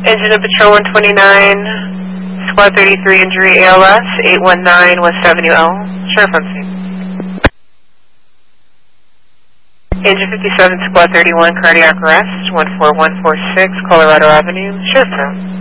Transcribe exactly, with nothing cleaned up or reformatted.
Engine of Patrol one twenty-nine, Squad thirty-three injury A L S, eight one nine West Avenue L. Sheriff on scene. Engine fifty-seven, Squad thirty-one, cardiac arrest, one four one four six Colorado Avenue. Sheriff on.